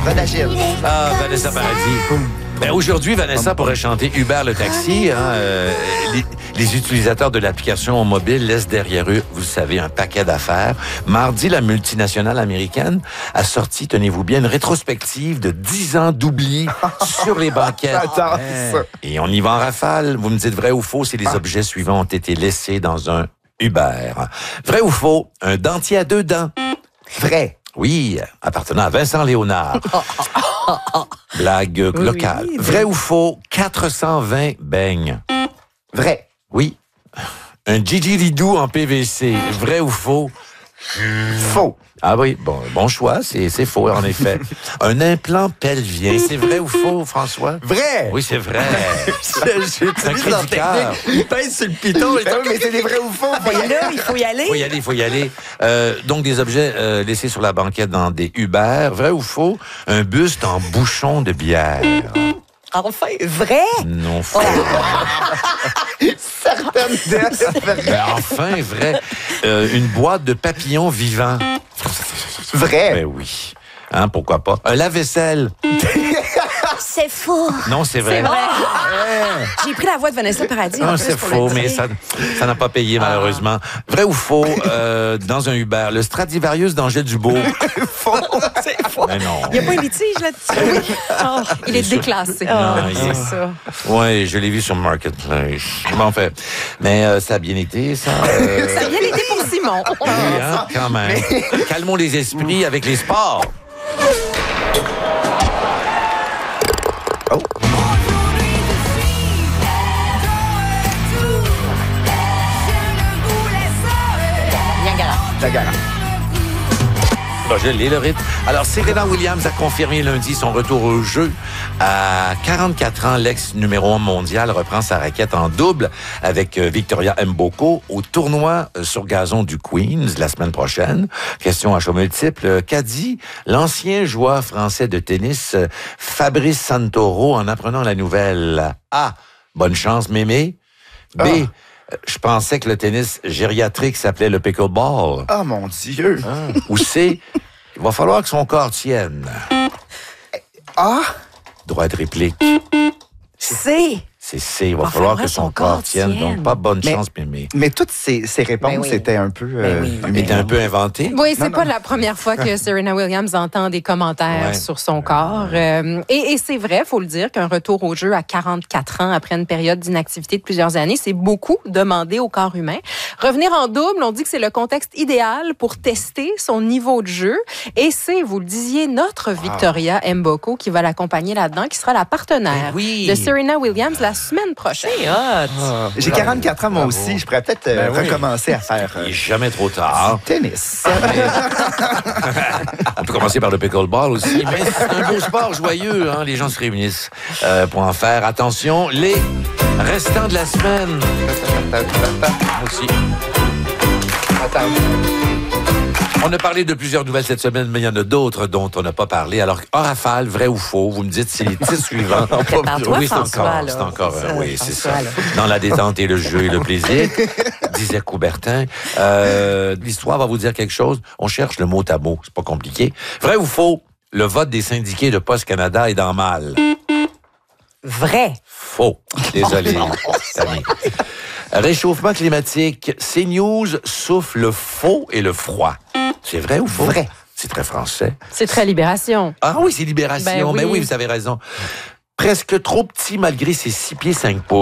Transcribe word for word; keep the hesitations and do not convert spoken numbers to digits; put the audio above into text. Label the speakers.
Speaker 1: Rodagile.
Speaker 2: Ah, Vanessa Paradis. Ben, aujourd'hui, Vanessa pourrait chanter Uber le taxi. Hein, euh, les, les utilisateurs de l'application mobile laissent derrière eux, vous le savez, un paquet d'affaires. Mardi, la multinationale américaine a sorti, tenez-vous bien, une rétrospective de dix ans d'oubli sur les banquettes.
Speaker 1: Attends,
Speaker 2: Hein.
Speaker 1: ça.
Speaker 2: Et on y va en rafale. Vous me dites vrai ou faux si les objets suivants ont été laissés dans un Uber. Vrai ou faux, un dentier à deux dents.
Speaker 1: Vrai.
Speaker 2: Oui, appartenant à Vincent Léonard. Blague locale.
Speaker 3: Oui,
Speaker 2: Vrai ou faux, quatre cent vingt beignes.
Speaker 1: Vrai.
Speaker 2: Oui. Un Gigi Lidou en P V C. Vrai ou faux?
Speaker 1: Faux.
Speaker 2: Ah oui, bon, bon choix, c'est, c'est faux en effet. Un implant pelvien, c'est vrai ou faux, François?
Speaker 1: Vrai.
Speaker 2: Oui, c'est vrai.
Speaker 1: J'ai
Speaker 2: C'est un cri du cœur.
Speaker 1: Il pèse sur le piton. Ben oui, mais c'est des vrais ou faux.
Speaker 3: Et là, il faut y aller.
Speaker 2: Faut y aller, il faut y aller. Euh, donc, des objets euh, laissés sur la banquette dans des Uber. Vrai ou faux? Un buste en bouchon de bière.
Speaker 3: Enfin, vrai.
Speaker 2: Non, faux.
Speaker 1: Certaines d'elles.
Speaker 2: Ben, enfin, vrai. Euh, une boîte de papillons vivants.
Speaker 1: Vrai.
Speaker 2: Ben oui. Hein, pourquoi pas? Un lave-vaisselle.
Speaker 3: C'est faux.
Speaker 2: Non, c'est vrai.
Speaker 3: C'est vrai. J'ai pris la voix de Vanessa Paradis. en
Speaker 2: Ah,
Speaker 3: plus,
Speaker 2: c'est
Speaker 3: pour
Speaker 2: faux,
Speaker 3: le
Speaker 2: mais
Speaker 3: dire.
Speaker 2: ça ça n'a pas payé, malheureusement. Vrai ou faux, euh, dans un Uber, le Stradivarius d'Angers Dubourg.
Speaker 1: Faux.
Speaker 3: C'est faux.
Speaker 2: Mais non.
Speaker 3: Il n'y a pas un litige là-dessus. Oh, il est déclassé.
Speaker 2: Non,
Speaker 3: Ah,
Speaker 2: il
Speaker 3: c'est
Speaker 2: est-
Speaker 3: ça.
Speaker 2: Oui, je l'ai vu sur Marketplace. Bon, fait. Mais euh, ça a bien été, ça. euh,
Speaker 3: Ça a bien été pour Simon.
Speaker 2: oui, hein, quand même. Calmons les esprits avec les sports.
Speaker 3: Niagara.
Speaker 1: Niagara.
Speaker 2: Bon, je l'ai, le rythme. Alors, Serena Williams a confirmé lundi son retour au jeu. À quarante-quatre ans, l'ex-numéro un mondial reprend sa raquette en double avec euh, Victoria Mboko au tournoi euh, sur gazon du Queens la semaine prochaine. Question à choix multiple. Euh, Qu'a dit l'ancien joueur français de tennis euh, Fabrice Santoro en apprenant la nouvelle? A. Bonne chance, mémé. B.
Speaker 1: Ah.
Speaker 2: euh, Je pensais que le tennis gériatrique s'appelait le pickleball.
Speaker 1: Oh mon Dieu.
Speaker 2: Hein? Ou C. Il va falloir que son corps tienne.
Speaker 1: Ah.
Speaker 2: Droit de réplique.
Speaker 3: C'est.
Speaker 2: C'est C. Il va falloir que son corps tienne. Donc, pas bonne
Speaker 1: Mais-
Speaker 2: chance, mémé.
Speaker 1: Mais toutes ces, ces réponses
Speaker 3: Ben oui.
Speaker 1: étaient un peu...
Speaker 3: Ben oui.
Speaker 2: Il était un peu inventé.
Speaker 3: Oui, c'est
Speaker 1: Non,
Speaker 3: pas
Speaker 1: non.
Speaker 3: la première fois que Serena Williams entend des commentaires
Speaker 2: Ouais.
Speaker 3: sur son corps. Euh, et et c'est vrai, faut le dire, qu'un retour au jeu à quarante-quatre ans après une période d'inactivité de plusieurs années, c'est beaucoup demandé au corps humain. Revenir en double, on dit que c'est le contexte idéal pour tester son niveau de jeu. Et c'est, vous le disiez, notre Victoria Mboko qui va l'accompagner là-dedans, qui sera la partenaire
Speaker 2: Ben oui.
Speaker 3: de Serena Williams la semaine prochaine.
Speaker 1: J'ai quarante-quatre ans, moi aussi. Je pourrais peut-être euh,
Speaker 2: Ben oui.
Speaker 1: recommencer à faire euh,
Speaker 2: Il est jamais trop tard.
Speaker 1: tennis.
Speaker 2: On peut commencer par le pickleball aussi, mais c'est un beau sport joyeux. Hein? Les gens se réunissent euh, pour en faire. Attention, les restants de la semaine. Aussi.
Speaker 1: Attends.
Speaker 2: On a parlé de plusieurs nouvelles cette semaine, mais il y en a d'autres dont on n'a pas parlé. Alors, en rafale, vrai ou faux, vous me dites c'est les titres suivants.
Speaker 3: Prépare-toi,
Speaker 2: oui, c'est
Speaker 3: François,
Speaker 2: encore,
Speaker 3: là.
Speaker 2: c'est encore,
Speaker 3: Ça,
Speaker 2: euh, oui, c'est ça.
Speaker 3: François, là.
Speaker 2: Dans la détente et le jeu et le plaisir, disait Coubertin. Euh, l'histoire va vous dire quelque chose. On cherche le mot à mot, c'est pas compliqué. Vrai ou faux, le vote des syndiqués de Poste Canada est dans mal.
Speaker 3: Vrai.
Speaker 2: Faux. Désolé. Samy. Réchauffement climatique, CNews souffle le faux et le froid. C'est vrai ou faux?
Speaker 1: Vrai.
Speaker 2: C'est très français.
Speaker 3: C'est très Libération.
Speaker 2: Ah oui, c'est Libération.
Speaker 3: Ben
Speaker 2: Mais
Speaker 3: oui.
Speaker 2: oui, vous avez raison. Presque trop petit malgré ses six pieds cinq pouces.